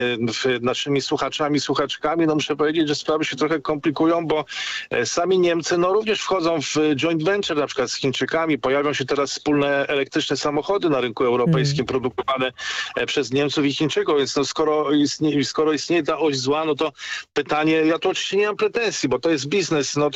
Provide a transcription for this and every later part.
naszymi słuchaczami, słuchaczkami, no muszę powiedzieć, że sprawy się trochę komplikują, bo sami Niemcy no również wchodzą w joint venture na przykład z Chińczykami. Pojawią się teraz wspólne elektryczne samochody na rynku europejskim produkowane przez Niemców i Chińczyków, więc no skoro istnieje ta oś zła, no to pytanie, ja tu oczywiście nie mam pretensji, bo to jest biznes, no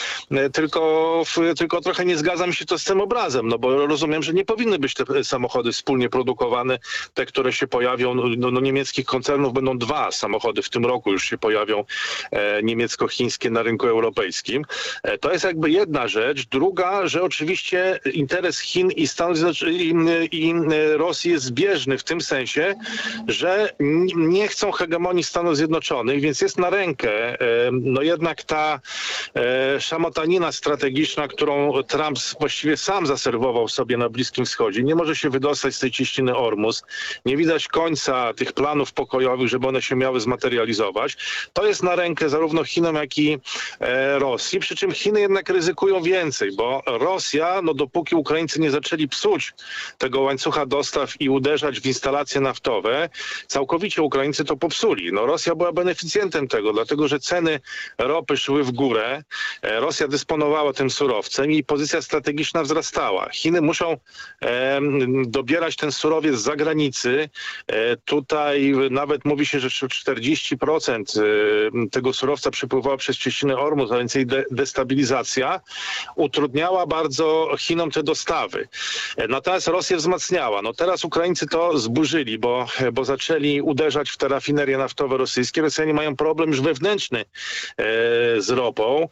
tylko trochę nie zgadzam się to z tym obrazem, no bo rozumiem, że nie powinny być te samochody wspólnie produkowane, te, które się pojawią, no niemieckich koncernów będą 2 samochody w tym roku już się pojawią niemiecko-chińskie na rynku europejskim. To jest jakby jedna rzecz. Druga, że oczywiście interes Chin i Stanów Zjednoczonych i Rosji jest zbieżny w tym sensie, że nie chcą hegemonii Stanów Zjednoczonych, więc jest na rękę no jednak ta szamotanina strategiczna, którą Trump właściwie sam zaserwował sobie na Bliskim Wschodzie. Nie może się wydostać z tej cieśniny Ormus. Nie widać końca tych planów pokojowych, żeby one się miały zmaterializować. To jest na rękę zarówno Chinom, jak i Rosji. Przy czym Chiny jednak ryzykują więcej, bo Rosja, no dopóki Ukraińcy nie zaczęli psuć tego łańcucha dostaw i uderzać w instalacje naftowe, całkowicie Ukraińcy to popsuli. No Rosja była beneficjentem tego, dlatego że ceny ropy szły w górę. Rosja dysponowała tym surowcem i pozycja strategiczna wzrastała. Chiny muszą dobierać ten surowiec z zagranicy. Tutaj nawet mówi się, że 40% tego surowca przepływało przez cieśninę Ormus, a więc jej destabilizacja utrudniała bardzo Chinom te dostawy. Natomiast Rosję wzmacniała. No teraz Ukraińcy to zburzyli, bo zaczęli uderzać w te rafinerie naftowe rosyjskie. Rosjanie mają problem już wewnętrzny z ropą.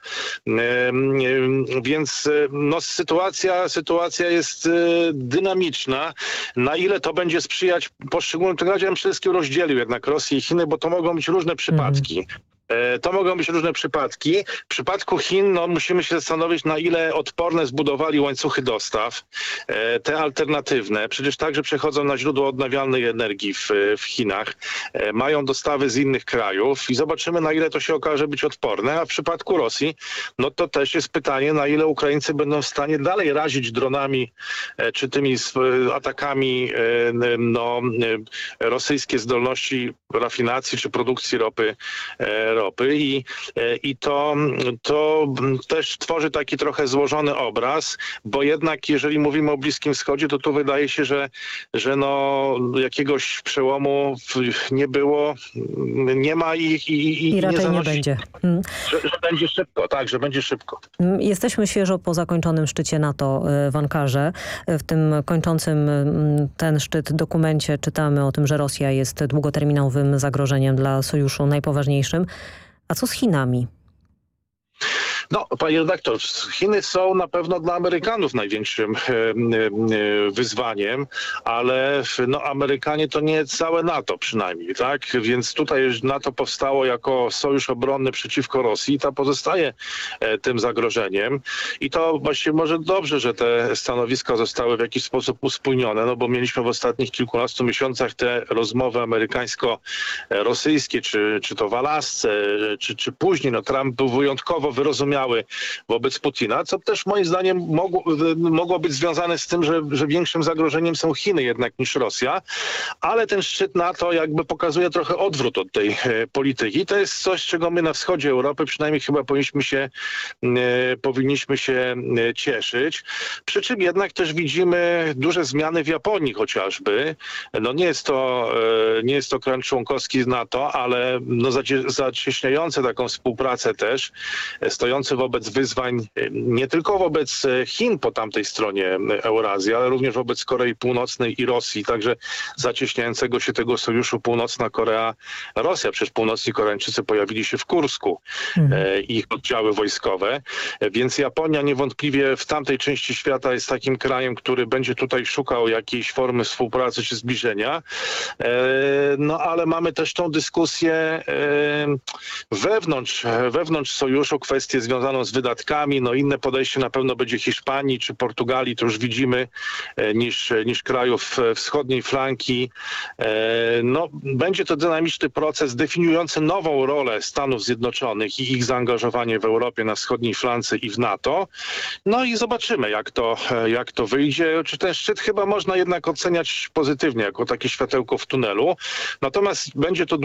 Więc no, sytuacja jest dynamiczna. Na ile to będzie sprzyjać poszczególnym, to ja bym przede wszystkim rozdzielił jednak Rosję i Chiny, bo to mogą być różne przypadki. To mogą być różne przypadki. W przypadku Chin no, musimy się zastanowić, na ile odporne zbudowali łańcuchy dostaw, te alternatywne. Przecież także przechodzą na źródła odnawialnej energii w Chinach. Mają dostawy z innych krajów i zobaczymy, na ile to się okaże być odporne. A w przypadku Rosji, no to też jest pytanie, na ile Ukraińcy będą w stanie dalej razić dronami, czy tymi atakami rosyjskie zdolności rafinacji, czy produkcji ropy i to też tworzy taki trochę złożony obraz, bo jednak jeżeli mówimy o Bliskim Wschodzie, to tu wydaje się, że no jakiegoś przełomu nie było, nie ma i raczej nie zanosi, nie będzie. Że będzie szybko, tak, że będzie szybko. Jesteśmy świeżo po zakończonym szczycie NATO w Ankarze. W tym kończącym ten szczyt dokumencie czytamy o tym, że Rosja jest długoterminowym zagrożeniem dla sojuszu najpoważniejszym. A co z Chinami? No, panie redaktor, Chiny są na pewno dla Amerykanów największym wyzwaniem, ale no, Amerykanie to nie całe NATO przynajmniej, tak? Więc tutaj NATO powstało jako sojusz obronny przeciwko Rosji i ta pozostaje tym zagrożeniem. I to właściwie może dobrze, że te stanowiska zostały w jakiś sposób uspójnione, no bo mieliśmy w ostatnich kilkunastu miesiącach te rozmowy amerykańsko-rosyjskie, czy to w Alasce, czy później. No, Trump był wyjątkowo wyrozumiały wobec Putina, co też moim zdaniem mogło być związane z tym, że większym zagrożeniem są Chiny jednak niż Rosja, ale ten szczyt NATO jakby pokazuje trochę odwrót od tej polityki. To jest coś, czego my na wschodzie Europy przynajmniej chyba powinniśmy się cieszyć. Przy czym jednak też widzimy duże zmiany w Japonii chociażby. No nie jest to kraj członkowski z NATO, ale no zacieśniające taką współpracę też, stojący wobec wyzwań nie tylko wobec Chin po tamtej stronie Eurazji, ale również wobec Korei Północnej i Rosji, także zacieśniającego się tego sojuszu Północna Korea-Rosja. Przecież północni Koreańczycy pojawili się w Kursku, ich oddziały wojskowe, więc Japonia niewątpliwie w tamtej części świata jest takim krajem, który będzie tutaj szukał jakiejś formy współpracy czy zbliżenia. No ale mamy też tą dyskusję wewnątrz sojuszu, kwestie związane związaną z wydatkami. No inne podejście na pewno będzie Hiszpanii czy Portugalii, to już widzimy, niż krajów wschodniej flanki. No, będzie to dynamiczny proces definiujący nową rolę Stanów Zjednoczonych i ich zaangażowanie w Europie na wschodniej flance i w NATO. No i zobaczymy, jak to wyjdzie. Czy ten szczyt chyba można jednak oceniać pozytywnie, jako takie światełko w tunelu. Natomiast będzie to